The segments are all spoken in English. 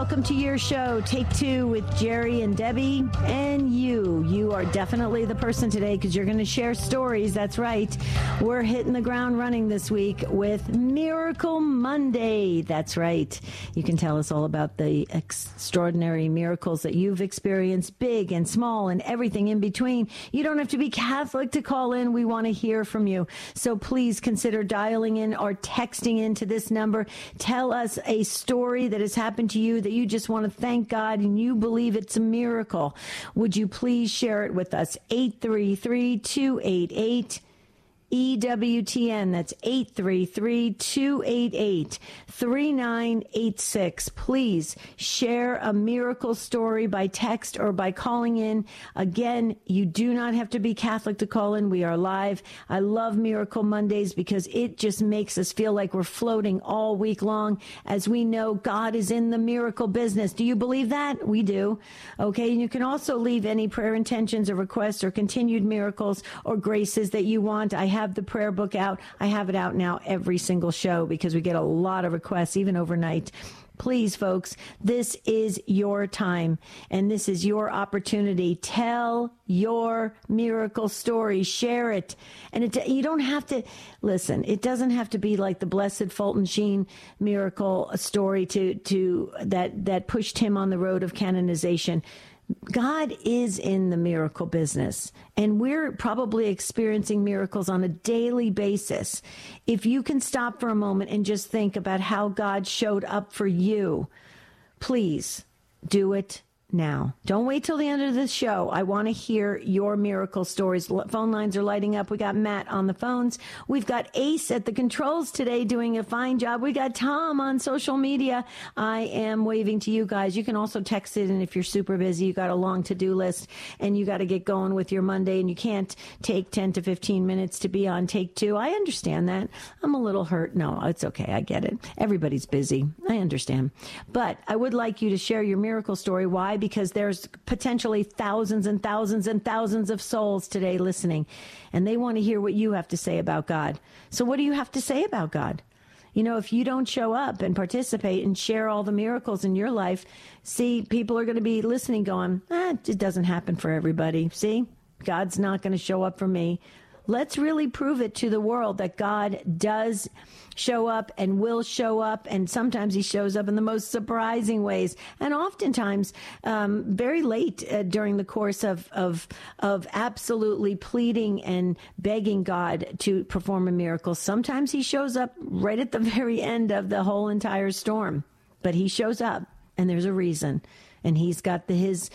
welcome to your show, Take Two with Jerry and Debbie. And you are definitely the person today because you're going to share stories. That's right. We're hitting the ground running this week with Miracle Monday. That's right. You can tell us all about the extraordinary miracles that you've experienced, big and small and everything in between. You don't have to be Catholic to call in. We want to hear from you. So please consider dialing in or texting into this number. Tell us a story that has happened to you that you just want to thank God and you believe it's a miracle. Would you please share it with us? 833-288 EWTN. That's 833-288-3986. Please share a miracle story by text or by calling in. Again, you do not have to be Catholic to call in. We are live. I love Miracle Mondays because it just makes us feel like we're floating all week long. As we know, God is in the miracle business. Do you believe that? We do. Okay. And you can also leave any prayer intentions or requests or continued miracles or graces that you want. I have the prayer book out. I have it out now every single show because we get a lot of requests, even overnight. Please, folks, this is your time and this is your opportunity. Tell your miracle story. Share it. And you don't have to, listen, it doesn't have to be like the Blessed Fulton Sheen miracle story that pushed him on the road of canonization. God is in the miracle business, and we're probably experiencing miracles on a daily basis. If you can stop for a moment and just think about how God showed up for you, please do it now. Don't wait till the end of the show. I want to hear your miracle stories. Phone lines are lighting up. We got Matt on the phones. We've got Ace at the controls today doing a fine job. We got Tom on social media. I am waving to you guys. You can also text it, and if you're super busy, you got a long to-do list, and you got to get going with your Monday, and you can't take 10 to 15 minutes to be on Take Two. I understand that. I'm a little hurt. No, it's okay. I get it. Everybody's busy. I understand. But I would like you to share your miracle story. Why? Because there's potentially thousands and thousands and thousands of souls today listening, and they want to hear what you have to say about God. So what do you have to say about God? You know, if you don't show up and participate and share all the miracles in your life, see, people are going to be listening going, it doesn't happen for everybody. See, God's not going to show up for me. Let's really prove it to the world that God does show up and will show up. And sometimes he shows up in the most surprising ways. And oftentimes, very late during the course of absolutely pleading and begging God to perform a miracle. Sometimes he shows up right at the very end of the whole entire storm. But he shows up, and there's a reason. And he's got his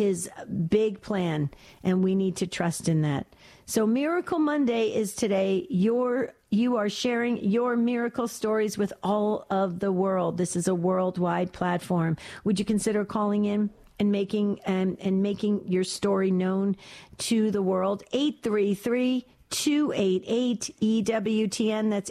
big plan, and we need to trust in that. So Miracle Monday is today. You are sharing your miracle stories with all of the world. This is a worldwide platform. Would you consider calling in and making your story known to the world? 833-288-EWTN. That's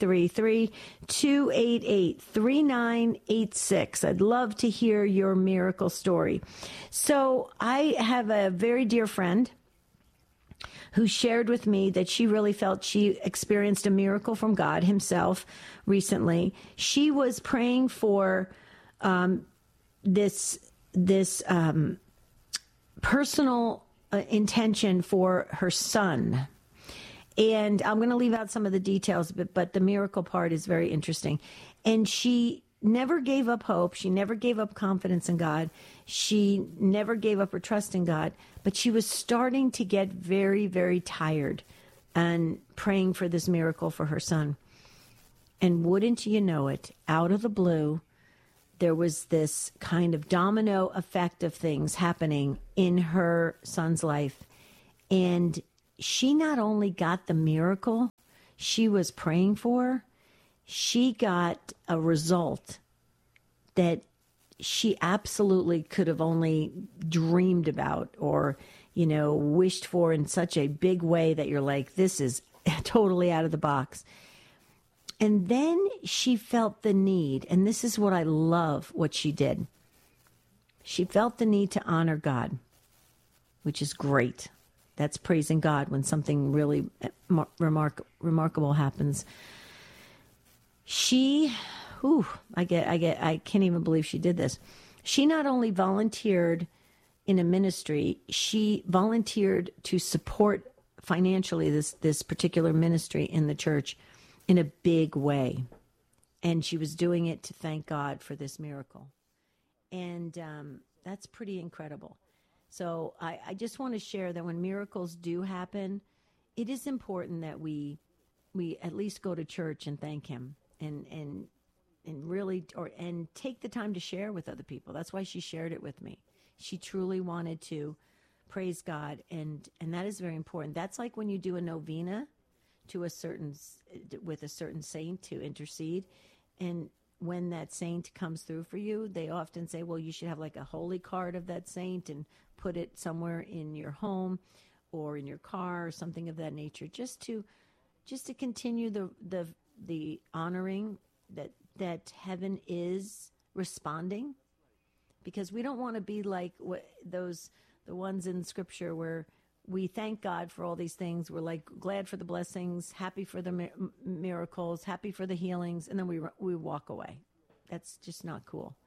833-288-3986. I'd love to hear your miracle story. So I have a very dear friend who shared with me that she really felt she experienced a miracle from God himself recently. She was praying for this personal intention for her son. And I'm going to leave out some of the details, but the miracle part is very interesting. And she never gave up hope. She never gave up confidence in God. She never gave up her trust in God. But she was starting to get very, very tired and praying for this miracle for her son. And wouldn't you know it, out of the blue, there was this kind of domino effect of things happening in her son's life. And she not only got the miracle she was praying for, she got a result that she absolutely could have only dreamed about or, wished for in such a big way that you're like, this is totally out of the box. And then she felt the need, and this is what I love what she did. She felt the need to honor God, which is great. That's praising God when something really remarkable happens. I can't even believe she did this. She not only volunteered in a ministry, she volunteered to support financially this particular ministry in the church in a big way. And she was doing it to thank God for this miracle. And that's pretty incredible. So I just want to share that when miracles do happen, it is important that we at least go to church and thank him and really and take the time to share with other people. That's why she shared it with me. She truly wanted to praise God, and that is very important. That's like when you do a novena with a certain saint to intercede, and when that saint comes through for you, they often say, well, you should have like a holy card of that saint and put it somewhere in your home or in your car or something of that nature, just to continue the honoring that heaven is responding, because we don't want to be like the ones in Scripture where we thank God for all these things. We're like glad for the blessings, happy for the miracles, happy for the healings, and then we walk away. That's just not cool.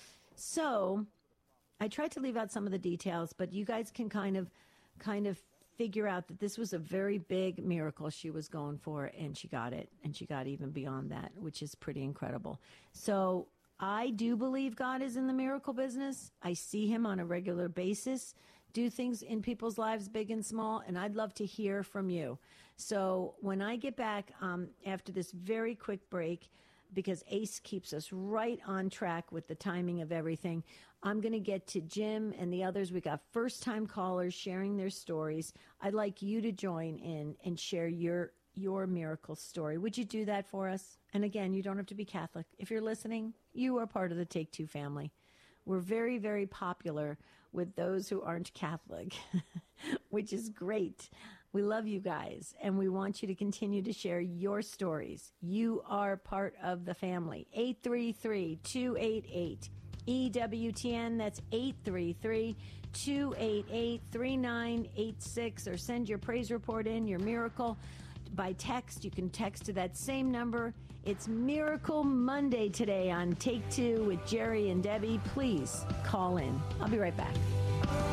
So I tried to leave out some of the details, but you guys can kind of figure out that this was a very big miracle she was going for, and she got it, and she got even beyond that, which is pretty incredible. So I do believe God is in the miracle business. I see him on a regular basis do things in people's lives, big and small, and I'd love to hear from you. So when I get back after this very quick break, because Ace keeps us right on track with the timing of everything, I'm going to get to Jim and the others. We got first-time callers sharing their stories. I'd like you to join in and share your miracle story. Would you do that for us? And again, you don't have to be Catholic. If you're listening, you are part of the Take Two family. We're very, very popular with those who aren't Catholic, which is great. We love you guys, and we want you to continue to share your stories. You are part of the family. 833-288-EWTN. That's 833-288-3986. Or send your praise report in, your miracle, by text. You can text to that same number. It's Miracle Monday today on Take Two with Jerry and Debbie. Please call in. I'll be right back.